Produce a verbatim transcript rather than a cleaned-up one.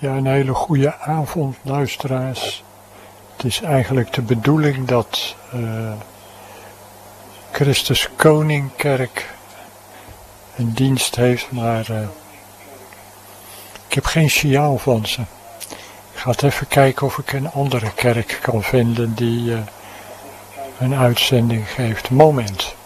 Ja, een hele goede avond, luisteraars. Het is eigenlijk de bedoeling dat uh, Christus Koningkerk een dienst heeft, maar uh, ik heb geen signaal van ze. Ik ga het even kijken of ik een andere kerk kan vinden die uh, een uitzending geeft. Moment.